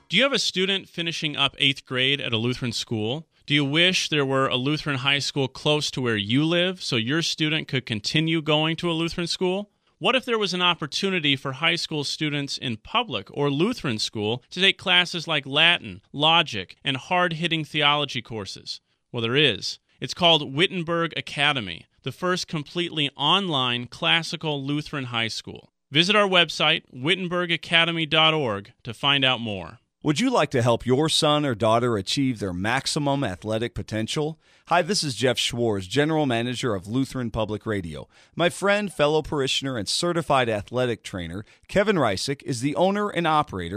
Do you have a student finishing up 8th grade at a Lutheran school? Do you wish there were a Lutheran high school close to where you live so your student could continue going to a Lutheran school? What if there was an opportunity for high school students in public or Lutheran school to take classes like Latin, logic, and hard-hitting theology courses? Well, there is. It's called Wittenberg Academy, the first completely online classical Lutheran high school. Visit our website, wittenbergacademy.org, to find out more. Would you like to help your son or daughter achieve their maximum athletic potential? Hi, this is Jeff Schwartz, General Manager of Lutheran Public Radio. My friend, fellow parishioner, and certified athletic trainer, Kevin Reisick, is the owner and operator